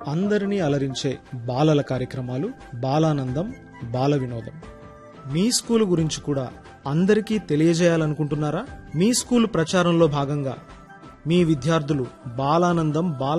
అందరినీ అలరించే బాలల కార్యక్రమాలు, బాలానందం, బాల వినోదం. మీ స్కూలు గురించి కూడా అందరికీ తెలియజేయాలనుకుంటున్నారా? మీ స్కూలు ప్రచారంలో భాగంగా మీ విద్యార్థులు బాలానందం, బాల